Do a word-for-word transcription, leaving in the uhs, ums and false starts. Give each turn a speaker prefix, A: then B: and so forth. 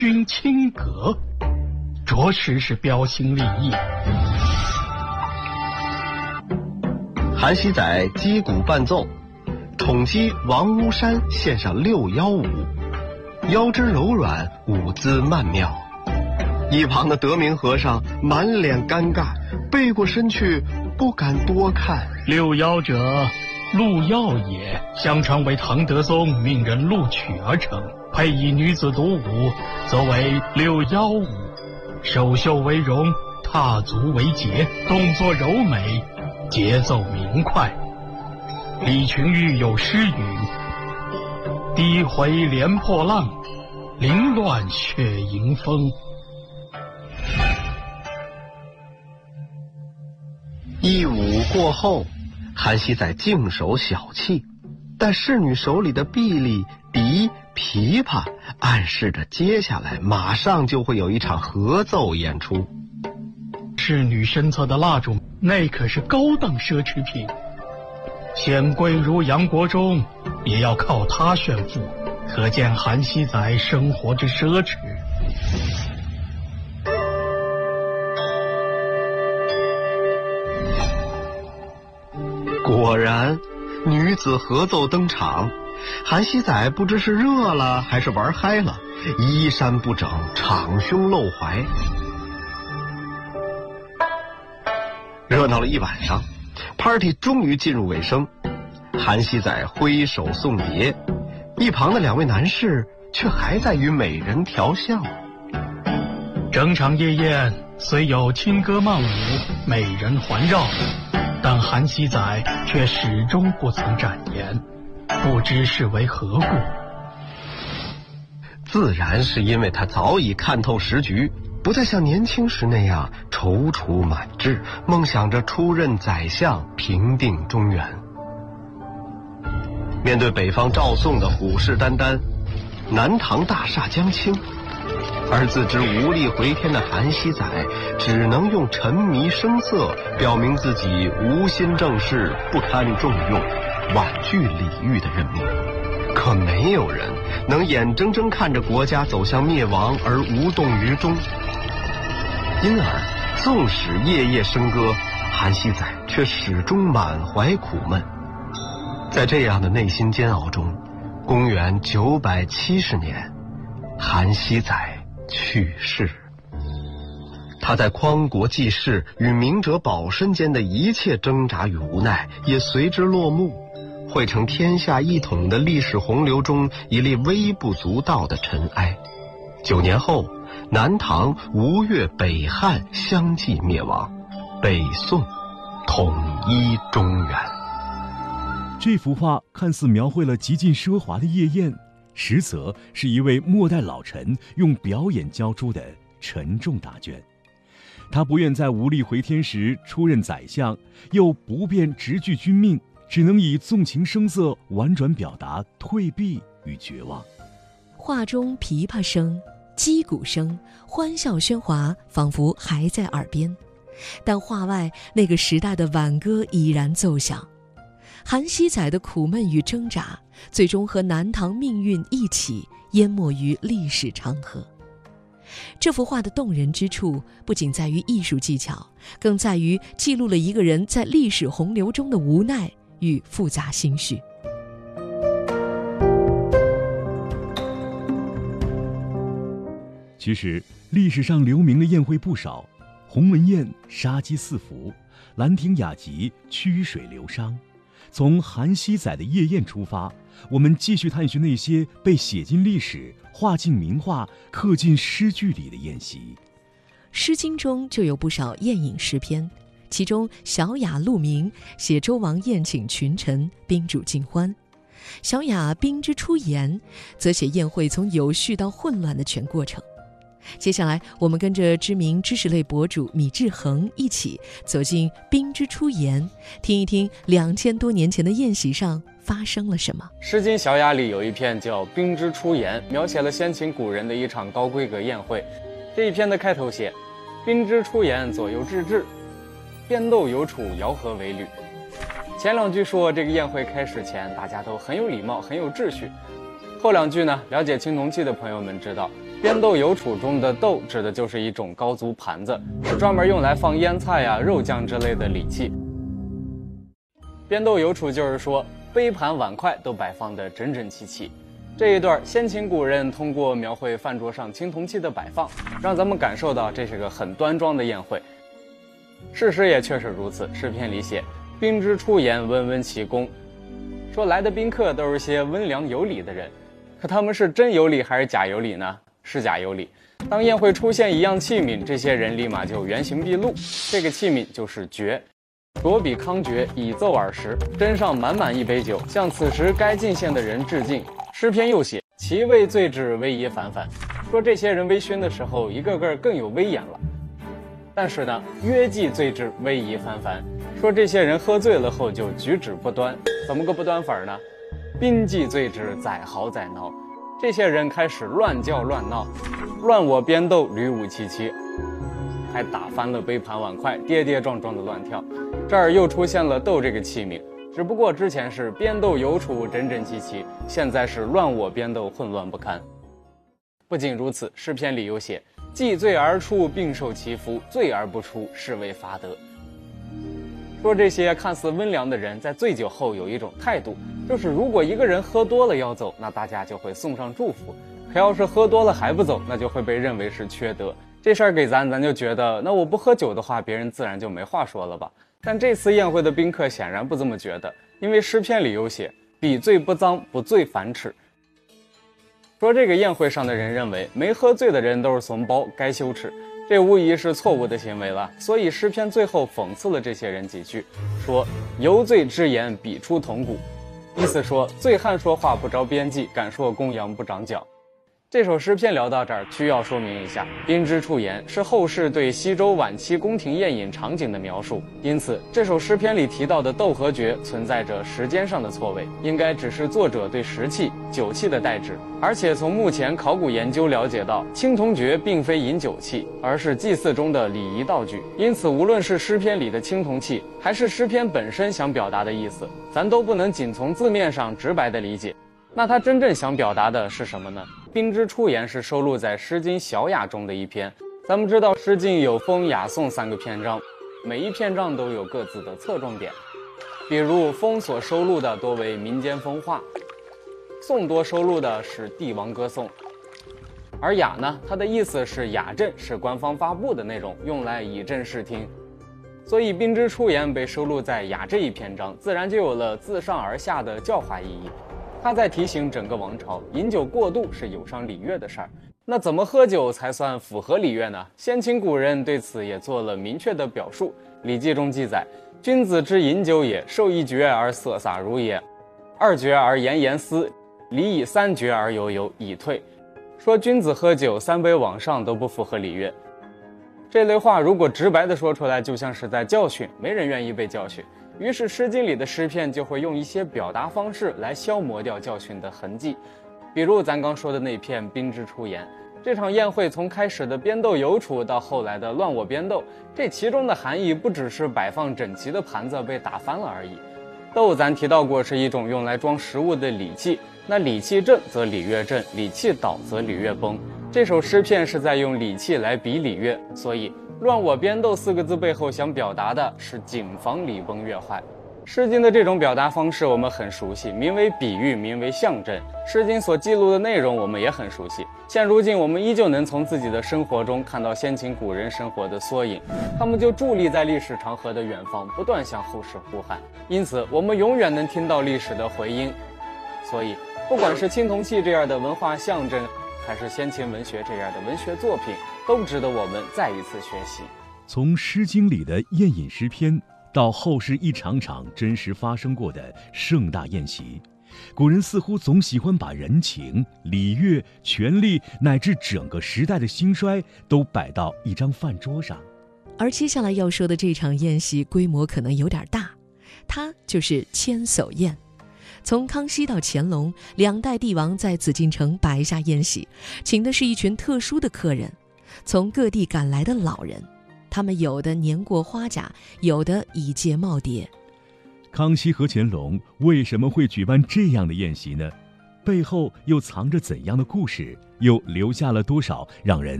A: 君清阁，着实是标新立异。
B: 韩熙载击鼓伴奏，宠姬王巫山献上六幺舞，腰肢柔软，舞姿曼妙。一旁的德明和尚满脸尴尬，背过身去，不敢多看。
A: 六幺者，陆耀也，相传为唐德宗命人录取而成，配以女子独舞，则为六幺舞。手袖为绒，踏足为节，动作柔美，节奏明快。李群玉有诗云：低回连破浪，凌乱血迎风。
B: 一舞过后，韩熙载静守小憩，但侍女手里的臂力、笛、琵琶暗示着接下来马上就会有一场合奏演出。
A: 侍女身侧的蜡烛，那可是高档奢侈品，显贵如杨国忠也要靠它炫富，可见韩熙载生活之奢侈。
B: 果然，女子合奏登场。韩熙载不知是热了还是玩嗨了，衣衫不整，敞胸露怀。热闹了一晚上 ，party 终于进入尾声。韩熙载挥手送别，一旁的两位男士却还在与美人调笑。
A: 整场夜宴虽有轻歌曼舞，美人环绕，但韩熙载却始终不曾展颜，不知是为何故。
B: 自然是因为他早已看透时局，不再像年轻时那样踌躇满志，梦想着出任宰相，平定中原。面对北方赵宋的虎视眈眈，南唐大厦将倾，而自知无力回天的韩熙载只能用沉迷声色表明自己无心正事，不堪重用，婉拒礼遇的任命。可没有人能眼睁睁看着国家走向灭亡而无动于衷，因而纵使夜夜笙歌，韩熙载却始终满怀苦闷。在这样的内心煎熬中，公元九百七十年，韩熙载去世。他在匡国济世与明哲保身间的一切挣扎与无奈也随之落幕，汇成天下一统的历史洪流中一粒微不足道的尘埃。九年后，南唐、吴越、北汉相继灭亡，北宋统一中原。
C: 这幅画看似描绘了极尽奢华的夜宴，实则是一位末代老臣用表演交出的沉重答卷。他不愿在无力回天时出任宰相，又不便直拒君命，只能以纵情声色婉转表达退避与绝望。
D: 画中琵琶声、击鼓声、欢笑喧哗仿佛还在耳边，但画外那个时代的挽歌已然奏响。韩熙载的苦闷与挣扎，最终和南唐命运一起淹没于历史长河。这幅画的动人之处，不仅在于艺术技巧，更在于记录了一个人在历史洪流中的无奈与复杂心绪。
C: 其实，历史上留名的宴会不少，鸿门宴杀机四伏，兰亭雅集曲水流觞。从韩熙载的夜宴出发，我们继续探寻那些被写进历史、画进名画、刻进诗句里的宴席。《
D: 诗经》中就有不少宴饮诗篇，其中《小雅》陆明写周王宴请群臣，宾主尽欢；《小雅·宾之出言》则写宴会从有序到混乱的全过程。接下来，我们跟着知名知识类博主米志恒一起走进宾之出言，听一听两千多年前的宴席上发生了什么。
E: 《诗经·小雅》里有一篇叫《宾之出言》，描写了先秦古人的一场高规格宴会。这一篇的开头写：“宾之出言，左右至治，辩斗有处，肴合为侣。”前两句说这个宴会开始前大家都很有礼貌，很有秩序。后两句呢，了解青铜器的朋友们知道， 编斗有处中的斗指的就是一种高足盘子，是专门用来放腌菜呀、肉酱之类的礼器。编斗有处就是说杯盘碗筷都摆放得整整齐齐。这一段先秦古人通过描绘饭桌上青铜器的摆放，让咱们感受到这是个很端庄的宴会。事实也确实如此，诗篇里写宾之出言，温温其恭，说来的宾客都是些温良有礼的人。可他们是真有礼还是假有礼呢？是假有礼。当宴会出现一样器皿，这些人立马就原形毕露。这个器皿就是爵，酌比康爵，以奏耳时，斟上满满一杯酒，向此时该进献的人致敬。诗篇又写其味醉之，威仪反反，说这些人微醺的时候，一个个更有威严了。但是呢，约既醉之，威仪反反，说这些人喝醉了后就举止不端。怎么个不端法呢？宾既醉之，载嚎载闹，这些人开始乱叫乱闹，乱我编斗，屡舞齐齐，还打翻了杯盘碗筷，跌跌撞撞的乱跳。这儿又出现了斗这个器皿，只不过之前是编斗有处，整整齐齐，现在是乱我编斗，混乱不堪。不仅如此，诗篇里有写既醉而出，并受其福，醉而不出，是谓罚德。说这些看似温良的人在醉酒后有一种态度，就是如果一个人喝多了要走，那大家就会送上祝福，可要是喝多了还不走，那就会被认为是缺德。这事儿给咱咱就觉得，那我不喝酒的话，别人自然就没话说了吧。但这次宴会的宾客显然不这么觉得，因为诗篇里有写彼醉不脏，不醉反耻。说这个宴会上的人认为没喝醉的人都是怂包，该羞耻，这无疑是错误的行为了。所以诗篇最后讽刺了这些人几句，说游醉之言，比出铜鼓，意思说醉汉说话不着边际，敢说公羊不长脚。这首诗篇聊到这儿，需要说明一下，宾之出言是后世对西周晚期宫廷宴饮场景的描述，因此这首诗篇里提到的斗和爵存在着时间上的错位，应该只是作者对食器、酒器的代指。而且从目前考古研究了解到，青铜爵并非饮酒器，而是祭祀中的礼仪道具。因此无论是诗篇里的青铜器，还是诗篇本身想表达的意思，咱都不能仅从字面上直白的理解。那他真正想表达的是什么呢？宾之出言是收录在《诗经·小雅》中的一篇。咱们知道《诗经》有风、雅、颂三个篇章，每一篇章都有各自的侧重点。比如风所收录的多为民间风化，颂多收录的是帝王歌颂，而雅呢，它的意思是雅正，是官方发布的内容，用来以正视听。所以宾之出言被收录在雅这一篇章，自然就有了自上而下的教化意义。他在提醒整个王朝，饮酒过度是有伤礼乐的事儿。那怎么喝酒才算符合礼乐呢？先秦古人对此也做了明确的表述。《礼记》中记载：君子之饮酒也，受一爵而色洒如也，二爵而言言思，礼以三爵而悠悠，以退。说君子喝酒三杯往上都不符合礼乐。这类话如果直白的说出来，就像是在教训，没人愿意被教训。于是《诗经》里的诗篇就会用一些表达方式来消磨掉教训的痕迹。比如咱刚说的那篇宾之出言，这场宴会从开始的编斗有处到后来的乱我编斗，这其中的含义不只是摆放整齐的盘子被打翻了而已。斗咱提到过是一种用来装食物的礼器，那礼器正则礼乐正，礼器倒则礼乐崩。这首诗篇是在用礼器来比礼乐，所以乱我编斗四个字背后想表达的是谨防礼崩乐坏。诗经的这种表达方式我们很熟悉，名为比喻，名为象征。诗经所记录的内容我们也很熟悉，现如今我们依旧能从自己的生活中看到先秦古人生活的缩影，他们就伫立在历史长河的远方，不断向后世呼喊，因此我们永远能听到历史的回音。所以不管是青铜器这样的文化象征，还是先秦文学这样的文学作品，都值得我们再一次学习。
C: 从《诗经》里的宴饮诗篇，到后世一场场真实发生过的盛大宴席，古人似乎总喜欢把人情、礼乐、权力乃至整个时代的兴衰都摆到一张饭桌上。
D: 而接下来要说的这场宴席规模可能有点大，它就是千叟宴。从康熙到乾隆，两代帝王在紫禁城摆下宴席，请的是一群特殊的客人，从各地赶来的老人，他们有的年过花甲，有的已届耄耋。
C: 康熙和乾隆为什么会举办这样的宴席呢？ 背后又藏着怎样的故事？又留下了多少让人